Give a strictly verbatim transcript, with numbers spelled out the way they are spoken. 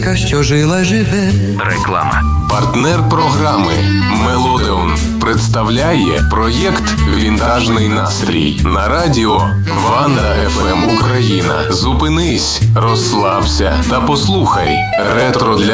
Що жила живе. Реклама. Партнер програми Мелодеон представляє проєкт «Вінтажний настрій» на радіо Ванда еф ем Україна. Зупинись, розслабся та послухай ретро для